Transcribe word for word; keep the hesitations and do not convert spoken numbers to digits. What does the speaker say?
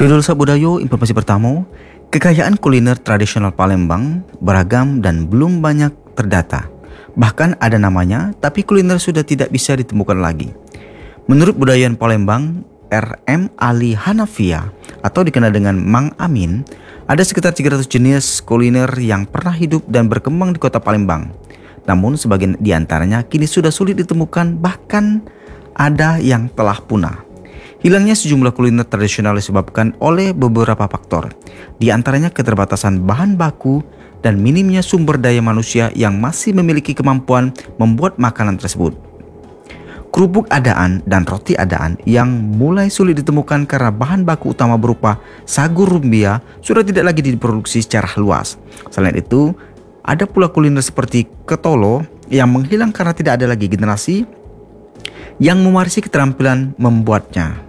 Ridul Sabudayo, informasi pertama, kekayaan kuliner tradisional Palembang beragam dan belum banyak terdata. Bahkan ada namanya, tapi kuliner sudah tidak bisa ditemukan lagi. Menurut Budayawan Palembang, R M Ali Hanafia atau dikenal dengan Mang Amin, ada sekitar tiga ratus jenis kuliner yang pernah hidup dan berkembang di kota Palembang. Namun sebagian diantaranya kini sudah sulit ditemukan, bahkan ada yang telah punah. Hilangnya sejumlah kuliner tradisional disebabkan oleh beberapa faktor, di antaranya keterbatasan bahan baku dan minimnya sumber daya manusia yang masih memiliki kemampuan membuat makanan tersebut. Kerupuk adaan dan roti adaan yang mulai sulit ditemukan karena bahan baku utama berupa sagu rumbia sudah tidak lagi diproduksi secara luas. Selain itu, ada pula kuliner seperti ketolo yang menghilang karena tidak ada lagi generasi yang mewarisi keterampilan membuatnya.